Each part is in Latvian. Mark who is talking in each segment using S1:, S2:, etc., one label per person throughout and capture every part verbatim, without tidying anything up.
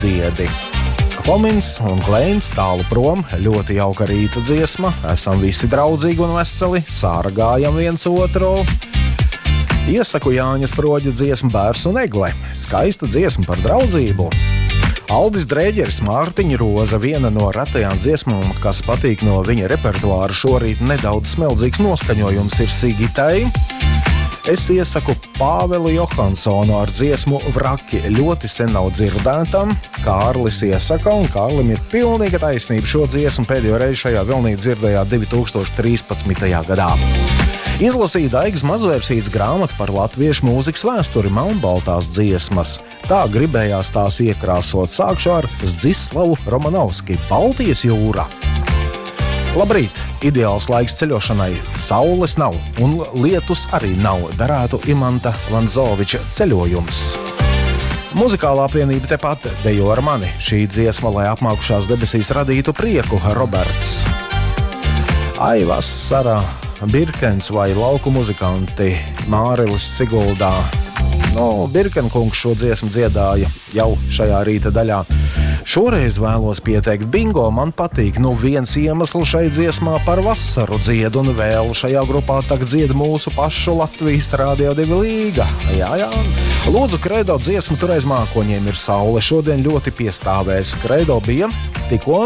S1: dziedi. Fomins un Kleins tālu prom, ļoti jauka rīta dziesma, esam visi draudzīgi un veseli, sārgājam viens otru. Iesaku Jāņas Proģa dziesmu Bērs un Egle, skaista dziesma par draudzību. Aldis Drēģeris, Mārtiņa Roza, viena no retajām dziesmām, kas patīk no viņa repertuāra šorīt nedaudz smeldzīgs noskaņojums ir Sigitai. Es iesaku Pāvelu Johansonu ar dziesmu Vraki, ļoti sen nav dzirdētam. Kārlis iesaka, un Kārlim ir pilnīga taisnība. Šo dziesmu pēdējo reizi šajā vilnī dzirdējāt divi tūkstoši trīspadsmitajā gadā. Izlasīja Daigas Mazvērsītes grāmatu par latviešu mūzikas vēsturi Melnbaltās dziesmas. Tā gribējās tās iekrāsot. Sākšu ar Zdzislavu Romanovski, Baltijas jūra. Labrīt! Ideāls laiks ceļošanai. Saules nav un lietus arī nav. Darētu Imanta Vanzoviča ceļojums. Muzikālā apvienība tepat dejo ar mani. Šī dziesma, lai apmākušās debesīs radītu prieku, Roberts. Ai, vasara, Birkens vai lauku muzikanti Mārilis Siguldā. No, Birkenkungs šo dziesmu dziedāja jau šajā rīta daļā. Šoreiz vēlos pieteikt bingo, man patīk, nu viens iemesls šai dziesmā par vasaru dzied, un vēl šajā grupā tagad dzied mūsu pašu Latvijas Radio divi līga. Jā, jā. Lūdzu, Kredo dziesmu Tureiz mākoņiem ir saule, šodien ļoti piestāvēs. Kredo bija tikko.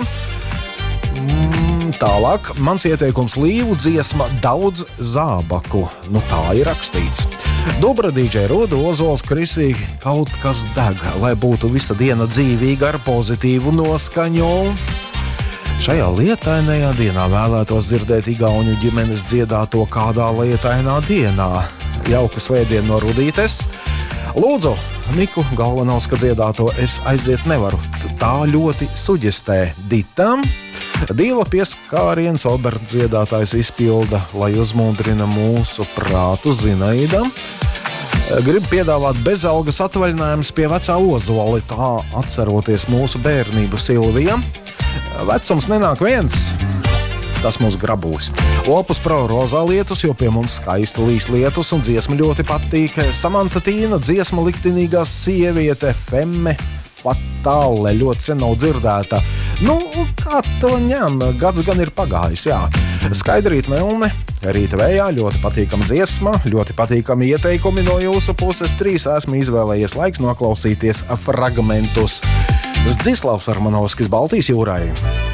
S1: Mm, tālāk, mans ieteikums Līvu dziesma Daudz zābaku. Nu tā ir rakstīts. Dubra dīdžeja Roda Ozols Krisīgi kaut kas deg, lai būtu visa diena dzīvīga ar pozitīvu noskaņu. Šajā lietainajā dienā vēlētos dzirdēt igauņu ģimenes dziedāto kādā lietainā dienā. Jauka svētdiena no Rudītes. Lūdzu, Miku Galvanovska dziedāto Es aiziet nevaru. Tā ļoti suģestē Ditam. Dieva pieskāriens Oberta dziedātājs izpilda, lai uzmundrina mūsu prātu Zinaida. Gribu piedāvāt bezalgas atvaļinājums pie vecā Ozoli, tā atceroties mūsu bērnību Silvija. Vecums nenāk viens, tas mūs grabūs. Opus Pro rozā lietus, jo pie mums skaisti līs lietus un dziesma ļoti patīk. Samanta Tīna dziesma liktenīgā sieviete Femme Fatale, ļoti sen nav dzirdēta. Nu, kā to ņem? Gads gan ir pagājis, jā. Skaidrīt Melne, Rīta vējā, ļoti patīkama dziesma, ļoti patīkami ieteikumi no jūsu puses. Trīs esmu izvēlējies, laiks noklausīties fragmentus. Zdzislavs Romanovskis Baltijas jūrai.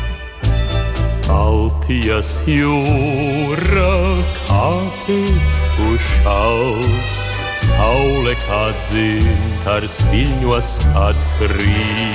S2: Baltijas jūra, kāpēc tu šauc? Saule kā dzintars viļņos atkrīt.